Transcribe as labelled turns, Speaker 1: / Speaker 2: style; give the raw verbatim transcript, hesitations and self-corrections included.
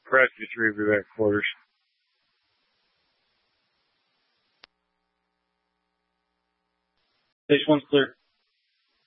Speaker 1: Rescue three, be back quarters. Station one's clear.